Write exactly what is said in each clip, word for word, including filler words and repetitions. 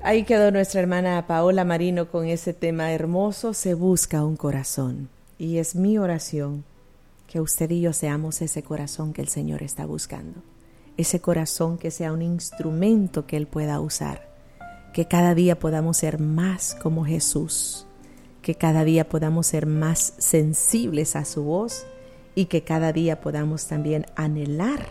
Ahí quedó nuestra hermana Paola Marino con ese tema hermoso, Se busca un corazón. Y es mi oración que usted y yo seamos ese corazón que el Señor está buscando. Ese corazón que sea un instrumento que Él pueda usar. Que cada día podamos ser más como Jesús. Que cada día podamos ser más sensibles a su voz. Y que cada día podamos también anhelar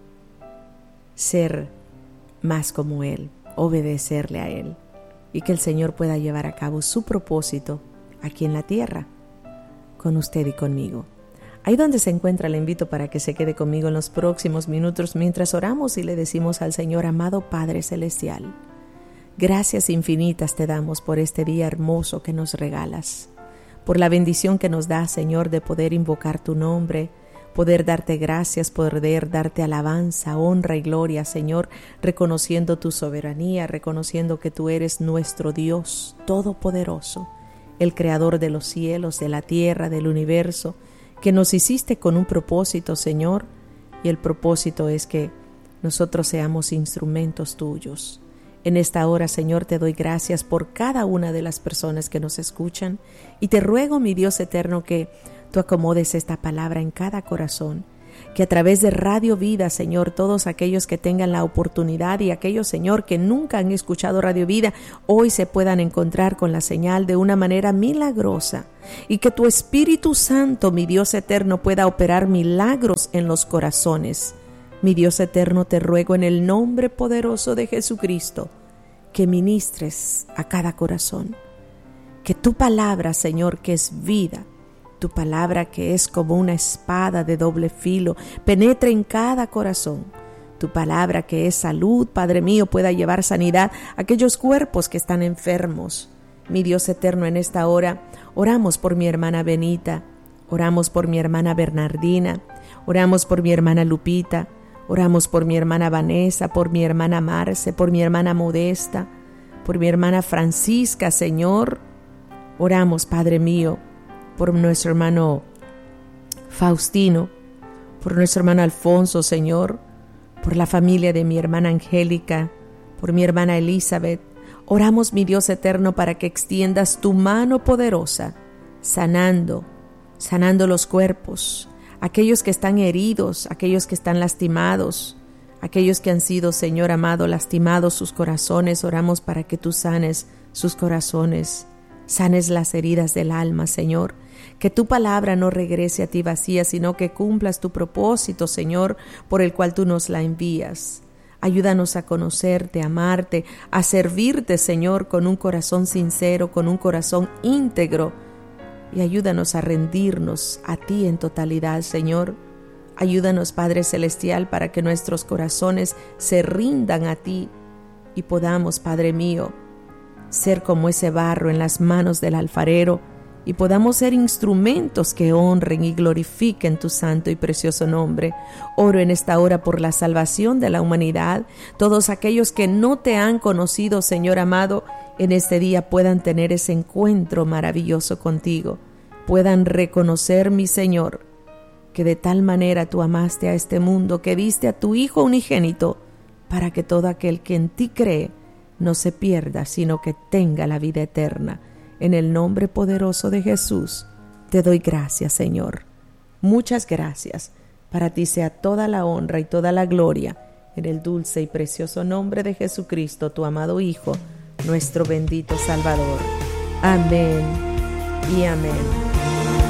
ser más como Él. Obedecerle a Él y que el Señor pueda llevar a cabo su propósito aquí en la tierra, con usted y conmigo. Ahí donde se encuentra, le invito para que se quede conmigo en los próximos minutos mientras oramos y le decimos al Señor: amado Padre Celestial, gracias infinitas te damos por este día hermoso que nos regalas, por la bendición que nos da, Señor, de poder invocar tu nombre, poder darte gracias, poder darte alabanza, honra y gloria, Señor, reconociendo tu soberanía, reconociendo que tú eres nuestro Dios todopoderoso, el creador de los cielos, de la tierra, del universo, que nos hiciste con un propósito, Señor, y el propósito es que nosotros seamos instrumentos tuyos. En esta hora, Señor, te doy gracias por cada una de las personas que nos escuchan y te ruego, mi Dios eterno, que tú acomodes esta palabra en cada corazón, que a través de Radio Vida, Señor, todos aquellos que tengan la oportunidad y aquellos, Señor, que nunca han escuchado Radio Vida, hoy se puedan encontrar con la señal de una manera milagrosa y que tu Espíritu Santo, mi Dios eterno, pueda operar milagros en los corazones. Mi Dios eterno, te ruego en el nombre poderoso de Jesucristo que ministres a cada corazón, que tu palabra, Señor, que es vida, tu palabra que es como una espada de doble filo, penetre en cada corazón. Tu palabra que es salud, Padre mío, pueda llevar sanidad a aquellos cuerpos que están enfermos. Mi Dios eterno, en esta hora oramos por mi hermana Benita, oramos por mi hermana Bernardina, oramos por mi hermana Lupita, oramos por mi hermana Vanessa, por mi hermana Marce, por mi hermana Modesta, por mi hermana Francisca, Señor. Oramos, Padre mío, por nuestro hermano Faustino, por nuestro hermano Alfonso, Señor, por la familia de mi hermana Angélica, por mi hermana Elizabeth. Oramos, mi Dios eterno, para que extiendas tu mano poderosa, sanando, sanando los cuerpos, aquellos que están heridos, aquellos que están lastimados, aquellos que han sido, Señor amado, lastimados sus corazones. Oramos para que tú sanes sus corazones, sanes las heridas del alma, Señor. Que tu palabra no regrese a ti vacía, sino que cumplas tu propósito, Señor, por el cual tú nos la envías. Ayúdanos a conocerte, a amarte, a servirte, Señor, con un corazón sincero, con un corazón íntegro. Y ayúdanos a rendirnos a ti en totalidad, Señor. Ayúdanos, Padre Celestial, para que nuestros corazones se rindan a ti y podamos, Padre mío, ser como ese barro en las manos del alfarero y podamos ser instrumentos que honren y glorifiquen tu santo y precioso nombre. Oro en esta hora por la salvación de la humanidad. Todos aquellos que no te han conocido, Señor amado, en este día puedan tener ese encuentro maravilloso contigo. Puedan reconocer, mi Señor, que de tal manera tú amaste a este mundo, que diste a tu Hijo unigénito, para que todo aquel que en ti cree no se pierda, sino que tenga la vida eterna. En el nombre poderoso de Jesús, te doy gracias, Señor. Muchas gracias. Para ti sea toda la honra y toda la gloria, en el dulce y precioso nombre de Jesucristo, tu amado Hijo, nuestro bendito Salvador. Amén y amén.